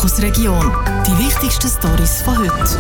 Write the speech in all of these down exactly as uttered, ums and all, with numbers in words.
Fokus Region. Die wichtigsten Storys von heute.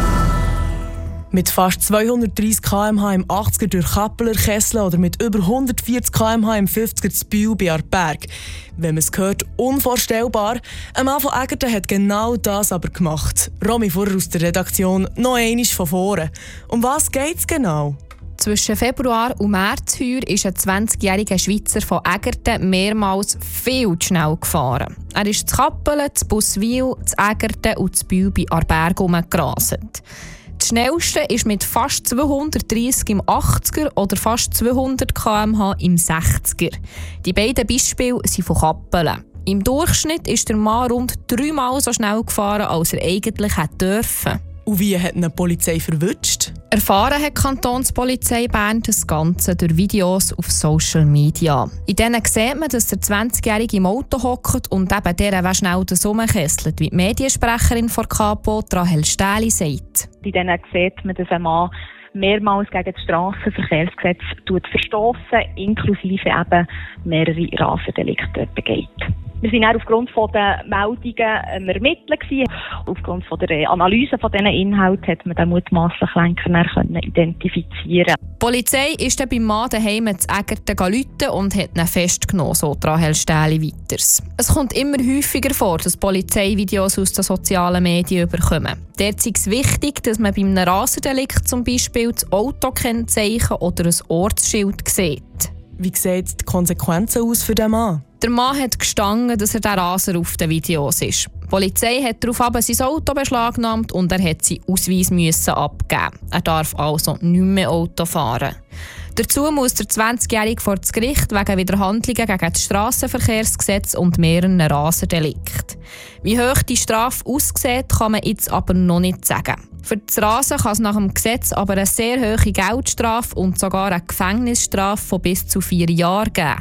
Mit fast zweihundertdreissig Kilometer pro Stunde im achtziger durch Kappeler, Kessel oder mit über hundertvierzig Kilometer pro Stunde im fünfziger zu Biel bei Aarberg. Wenn man es hört, unvorstellbar. Ein Mann von Egerten hat genau das aber gemacht. Romy Furrer aus der Redaktion, noch einmal von vorne. Um was geht es genau? Zwischen Februar und März heuer ist ein zwanzigjähriger Schweizer von Egerten mehrmals viel zu schnell gefahren. Er ist zu Kappelen, zu Buswil, zu Egerten und zu Biel bei Aarberg herumgerastet. Das Schnellste ist mit fast zweihundertdreissig im achtziger oder fast zweihundert Kilometer pro Stunde im sechziger. Die beiden Beispiele sind von Kappelen. Im Durchschnitt ist der Mann rund dreimal so schnell gefahren, als er eigentlich hätte dürfen. Und wie hat ihn die Polizei verwünscht? Erfahren hat die Kantonspolizei Bern das Ganze durch Videos auf Social Media. In denen sieht man, dass der zwanzigjährige im Auto hockt und eben der, der schnell das rumkesselt, wie die Mediensprecherin von Kapo, Rahel Stähli, sagt. In denen sieht man, dass ein Mann mehrmals gegen das Strassenverkehrsgesetz verstossen, inklusive eben mehrere Rassendelikte begeht. Wir waren auch aufgrund der Meldungen ermittelt gewesen. Aufgrund der Analyse dieser Inhalte hat man den mutmaßlichen Lenker identifizieren. Die Polizei ist dann beim Mann daheim zu Egerten läuten und hat ihn festgenommen, so Rahel Stähli weiters. Es kommt immer häufiger vor, dass Polizeivideos aus den sozialen Medien überkommen. Dort ist es wichtig, dass man bei einem Rassendelikt zum Beispiel das Autokennzeichen oder ein Ortsschild sieht. Wie sehen die Konsequenzen aus für den Mann? Der Mann hat gestanden, dass er der Raser auf den Videos ist. Die Polizei hat daraufhin sein Auto beschlagnahmt und er hat seinen Ausweis müssen abgeben. Er darf also nicht mehr Auto fahren. Dazu muss der zwanzigjährige vor das Gericht wegen Widerhandlungen gegen das Strassenverkehrsgesetz und mehreren Rasendelikten. Wie hoch die Strafe aussieht, kann man jetzt aber noch nicht sagen. Für das Rasen kann es nach dem Gesetz aber eine sehr hohe Geldstrafe und sogar eine Gefängnisstrafe von bis zu vier Jahren geben.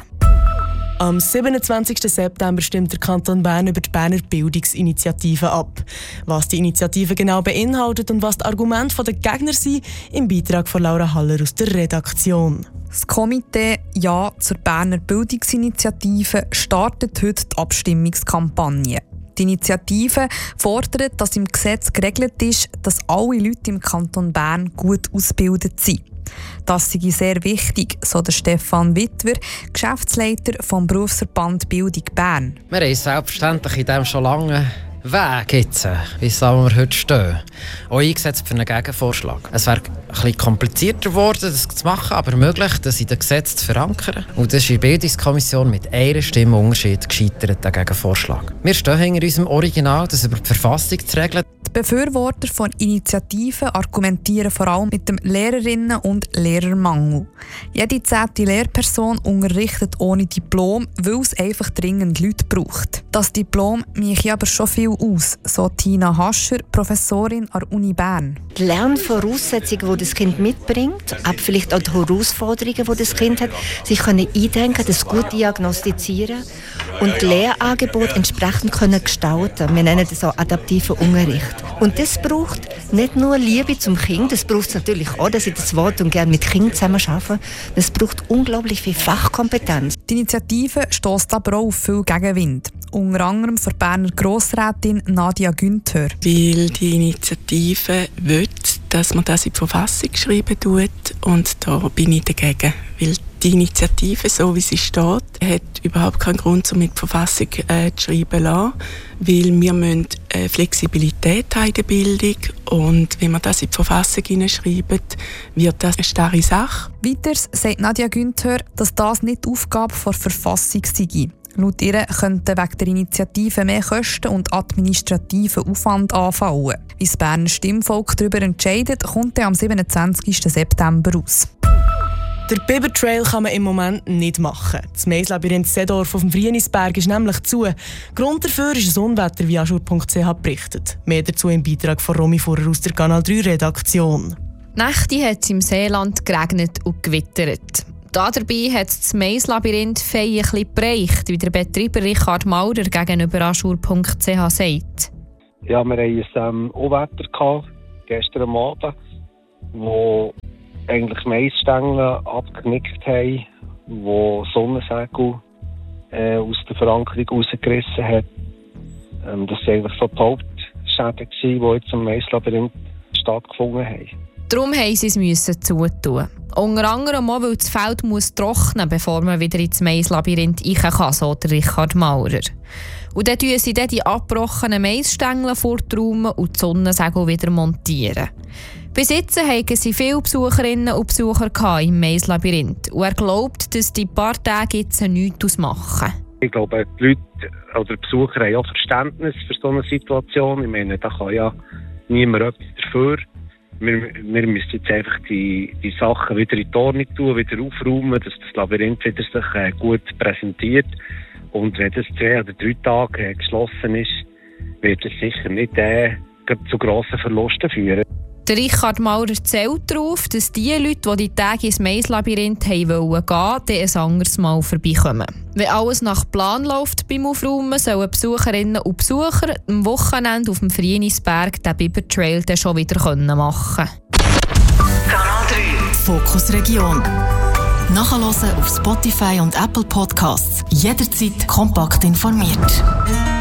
Am siebenundzwanzigsten September stimmt der Kanton Bern über die Berner Bildungsinitiative ab. Was die Initiative genau beinhaltet und was die Argumente der Gegner sind, im Beitrag von Laura Haller aus der Redaktion. Das Komitee Ja zur Berner Bildungsinitiative startet heute die Abstimmungskampagne. Die Initiative fordert, dass im Gesetz geregelt ist, dass alle Leute im Kanton Bern gut ausgebildet sind. Das sei sehr wichtig, so der Stefan Wittwer, Geschäftsleiter vom Berufsverband Bildung Bern. Wir haben selbstverständlich in diesem schon lange Weg jetzt, wie wir heute stehen, auch eingesetzt für einen Gegenvorschlag. Es wäre ein bisschen komplizierter geworden, das zu machen, aber möglich, das in den Gesetzen zu verankern. Und das ist in der Bildungskommission mit einer Stimme Unterschied gescheitert, der Gegenvorschlag. Wir stehen hinter unserem Original, das über die Verfassung zu regeln. Die Befürworter von Initiativen argumentieren vor allem mit dem Lehrerinnen- und Lehrermangel. Jede zehnte Lehrperson unterrichtet ohne Diplom, weil es einfach dringend Leute braucht. Das Diplom mache aber schon viel aus, so Tina Hascher, Professorin an der Uni Bern. Die Lernvoraussetzungen, die das Kind mitbringt, aber vielleicht auch die Herausforderungen, die das Kind hat, sich können eindenken, das gut diagnostizieren und Lehrangebote entsprechend können gestalten. Wir nennen das auch adaptiven Unterricht. Und das braucht nicht nur Liebe zum Kind, das braucht es natürlich auch, dass ich das Wort und gerne mit Kindern zusammen arbeite. Das braucht unglaublich viel Fachkompetenz. Die Initiative stösst aber auch auf viel Gegenwind. Unter anderem für Berner Grossrätin Nadia Günther. Weil die Initiative will, dass man das in die Verfassung schreiben tut und da bin ich dagegen. Weil die Initiative, so wie sie steht, hat überhaupt keinen Grund, um mit der Verfassung äh, zu schreiben lassen, weil wir müssen äh, Flexibilität haben in der Bildung und wenn man das in die Verfassung hineinschreiben, wird das eine starre Sache. Weiters sagt Nadia Günther, dass das nicht die Aufgabe der Verfassung sei. Laut ihr könnten wegen der Initiative mehr Kosten und administrativen Aufwand anfallen. Wie das Berner Stimmvolk darüber entscheidet, kommt am siebenundzwanzigsten September raus. Der Biber Trail kann man im Moment nicht machen. Das Maislabyrinth Seedorf auf dem Frienisberg ist nämlich zu. Grund dafür ist ein Unwetter, wie aschur punkt c h berichtet. Mehr dazu im Beitrag von Romy Furrer aus der Kanal drei Redaktion. Nächte hat es im Seeland geregnet und gewittert. Dabei hat das Maislabyrinth Fei ein bisschen bereicht, wie der Betreiber Richard Maurer gegenüber aschur punkt c h sagt. Ja, wir hatten ein ähm, Unwetter gestern Abend, wo eigentlich Maisstängel abgenickt haben, wo Sonnensegel äh, aus der Verankerung rausgerissen hat. Ähm, das sind eigentlich so die Schäden, die jetzt im Maislabyrinth stattgefunden haben. Darum mussten sie es zutun. Unter anderem auch, weil das Feld muss trocknen, bevor man wieder ins Maislabyrinth rein kann, so der Richard Maurer. Und dann montieren sie dann die abgebrochenen Maisstängel forträumen und die Sonnensegel wieder montieren. Bis jetzt hatten sie viele Besucherinnen und Besucher im Maislabyrinth. Und er glaubt, dass die paar Tage jetzt nichts ausmachen. Ich glaube, die Leute oder die Besucher haben auch Verständnis für so eine Situation. Ich meine, da kann ja niemand etwas dafür. Wir, wir müssen jetzt einfach die, die Sachen wieder in die Ordnung tun, wieder aufräumen, dass das Labyrinth wieder sich äh, gut präsentiert. Und wenn das zwei oder drei Tage äh, geschlossen ist, wird es sicher nicht äh, zu grossen Verlusten führen. Der Richard Maurer zählt darauf, dass die Leute, die die Tage ins Maislabyrinth gehen wollten, dann ein anderes Mal vorbeikommen. Wenn alles nach Plan läuft beim Aufräumen, sollen Besucherinnen und Besucher am Wochenende auf dem Frienisberg den Biber-Trail dann schon wieder machen können. Kanal drei Fokus Region. Nachhören auf Spotify und Apple Podcasts. Jederzeit kompakt informiert.